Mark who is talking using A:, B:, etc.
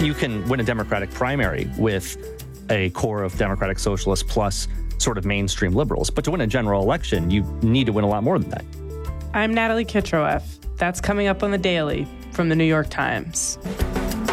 A: you can win a Democratic primary with a core of Democratic Socialists plus sort of mainstream liberals. But to win a general election, you need to win a lot more than that.
B: I'm Natalie Kitroeff. That's coming up on The Daily from The New York Times.